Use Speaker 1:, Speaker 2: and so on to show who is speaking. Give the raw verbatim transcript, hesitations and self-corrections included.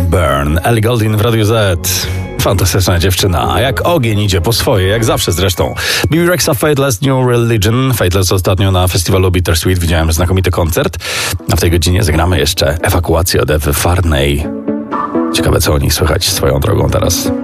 Speaker 1: Burn, Ellie Goulding w Radiu Z. Fantastyczna dziewczyna, a jak ogień idzie po swoje, jak zawsze zresztą. B B Rexa, Fateless, New Religion. Fateless ostatnio na festiwalu Bittersweet, widziałem znakomity koncert. A w tej godzinie zagramy jeszcze Ewakuację od Ewy Farnej. Ciekawe, co o nich słychać swoją drogą teraz.